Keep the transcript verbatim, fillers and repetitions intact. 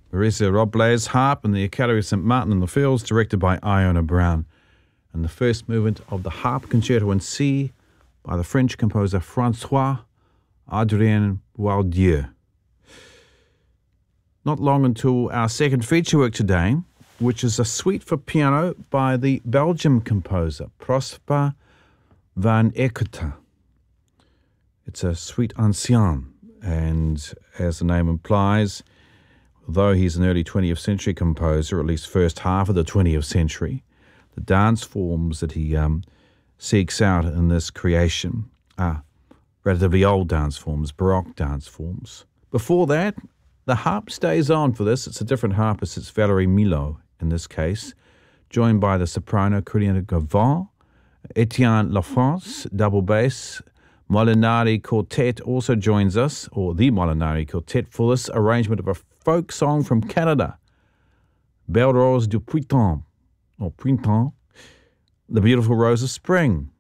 Marisa Robles harp and the Academy of Saint Martin in the Fields, directed by Iona Brown. And the first movement of the Harp Concerto in C by the French composer François Adrien Boieldieu. Not long until our second feature work today, which is a suite for piano by the Belgian composer Prosper van Ekkerta. It's a suite ancienne, and as the name implies, although he's an early twentieth century composer, at least first half of the twentieth century, the dance forms that he um, seeks out in this creation are relatively old dance forms, Baroque dance forms. Before that, the harp stays on for this. It's a different harpist. It's Valérie Milhaud in this case, joined by the soprano Corinne Gavin, Etienne Lafrance, double bass. Molinari Quartet also joins us, or the Molinari Quartet, for this arrangement of a folk song from Canada, Belle Rose du Printemps, or Printemps, the Beautiful Rose of Spring.